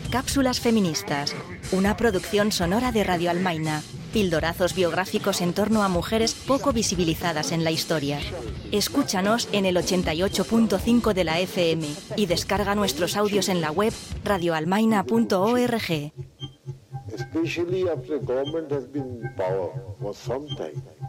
Cápsulas feministas, una producción sonora de Radio Almaina. Pildorazos biográficos en torno a mujeres poco visibilizadas en la historia. Escúchanos en el 88.5 de la FM y descarga nuestros audios en la web radioalmaina.org. Especially after government has been in power for some time.